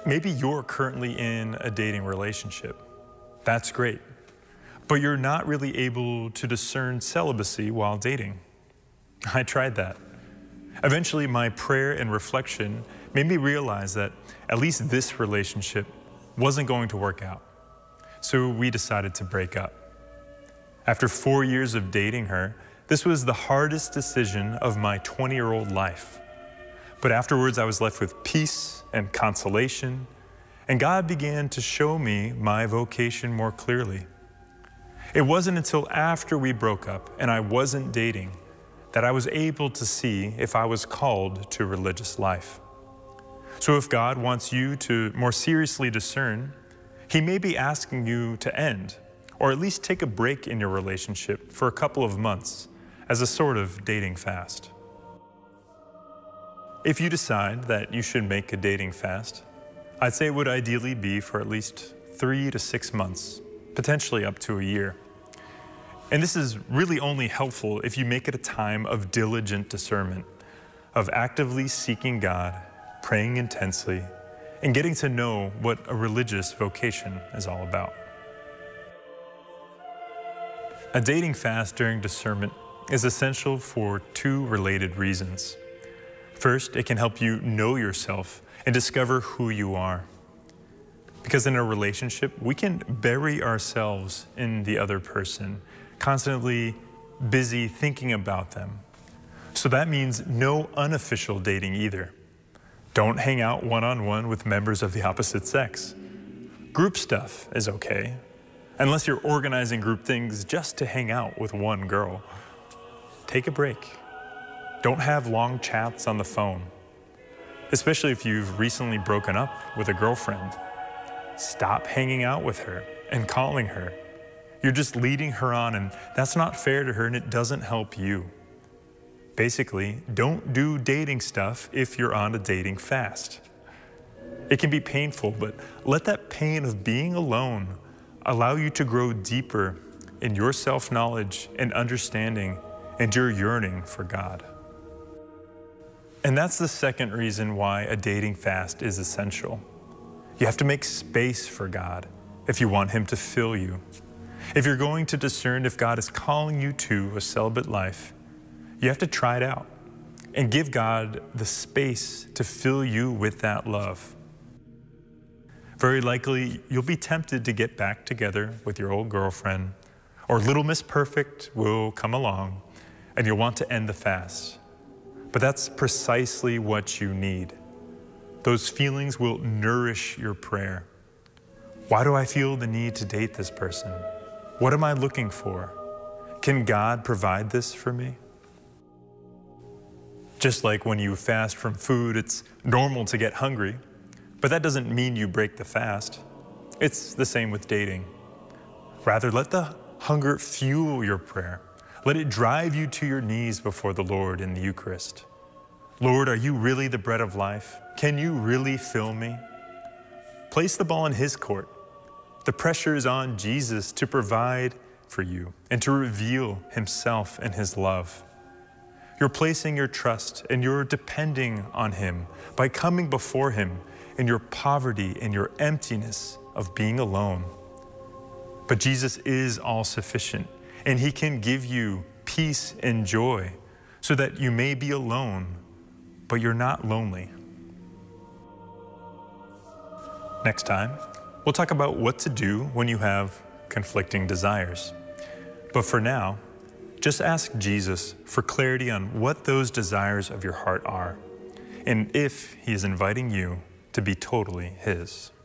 Maybe you're currently in a dating relationship. That's great. But you're not really able to discern celibacy while dating. I tried that. Eventually, my prayer and reflection made me realize that at least this relationship wasn't going to work out. So we decided to break up. After 4 years of dating her, this was the hardest decision of my 20-year-old life. But afterwards, I was left with peace and consolation, and God began to show me my vocation more clearly. It wasn't until after we broke up and I wasn't dating that I was able to see if I was called to religious life. So if God wants you to more seriously discern, He may be asking you to end, or at least take a break in your relationship for a couple of months as a sort of dating fast. If you decide that you should make a dating fast, I'd say it would ideally be for at least 3 to 6 months, potentially up to a year. And this is really only helpful if you make it a time of diligent discernment, of actively seeking God, praying intensely, and getting to know what a religious vocation is all about. A dating fast during discernment is essential for 2 related reasons. First, it can help you know yourself and discover who you are. Because in a relationship, we can bury ourselves in the other person, constantly busy thinking about them. So that means no unofficial dating either. Don't hang out one-on-one with members of the opposite sex. Group stuff is okay, unless you're organizing group things just to hang out with one girl. Take a break. Don't have long chats on the phone, especially if you've recently broken up with a girlfriend. Stop hanging out with her and calling her. You're just leading her on, and that's not fair to her, and it doesn't help you. Basically, don't do dating stuff if you're on a dating fast. It can be painful, but let that pain of being alone allow you to grow deeper in your self-knowledge and understanding and your yearning for God. And that's the second reason why a dating fast is essential. You have to make space for God if you want Him to fill you. If you're going to discern if God is calling you to a celibate life, you have to try it out and give God the space to fill you with that love. Very likely, you'll be tempted to get back together with your old girlfriend, or Little Miss Perfect will come along and you'll want to end the fast. But that's precisely what you need. Those feelings will nourish your prayer. Why do I feel the need to date this person? What am I looking for? Can God provide this for me? Just like when you fast from food, it's normal to get hungry, but that doesn't mean you break the fast. It's the same with dating. Rather, let the hunger fuel your prayer. Let it drive you to your knees before the Lord in the Eucharist. Lord, are you really the bread of life? Can you really fill me? Place the ball in His court. The pressure is on Jesus to provide for you and to reveal Himself and His love. You're placing your trust and you're depending on Him by coming before Him in your poverty and your emptiness of being alone. But Jesus is all sufficient, and He can give you peace and joy so that you may be alone, but you're not lonely. Next time, we'll talk about what to do when you have conflicting desires. But for now, just ask Jesus for clarity on what those desires of your heart are, and if He is inviting you to be totally His.